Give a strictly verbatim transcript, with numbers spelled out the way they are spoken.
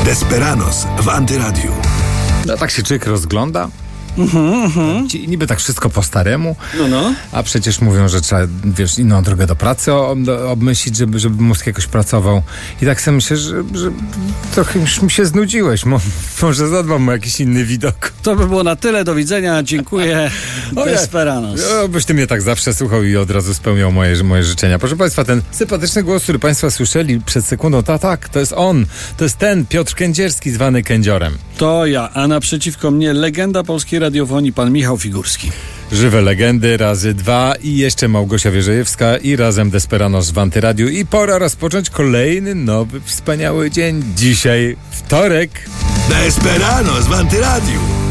Desperanos w Antyradiu. No tak się człowiek rozgląda. Mhm, mhm. I niby tak wszystko po staremu, No, no. a przecież mówią, że trzeba, wiesz, inną drogę do pracy ob- obmyślić, żeby, żeby mózg jakoś pracował. I tak sobie myślę, że, że trochę już mi się znudziłeś. Mo- może zadbam o jakiś inny widok. To by było na tyle. Do widzenia. Dziękuję. Ojej. Desperanos. O, byś ty mnie tak zawsze słuchał i od razu spełniał moje, moje życzenia. Proszę Państwa, ten sympatyczny głos, który Państwo słyszeli przed sekundą, ta, tak, to jest on. To jest ten Piotr Kędzierski, zwany Kędziorem. To ja, a naprzeciwko mnie legenda polskiej radiofonii, pan Michał Figurski. Żywe legendy razy dwa i jeszcze Małgosia Wierzejewska i razem Desperanos w Antyradiu. I pora rozpocząć kolejny nowy, wspaniały dzień. Dzisiaj wtorek. Desperanos w Antyradiu.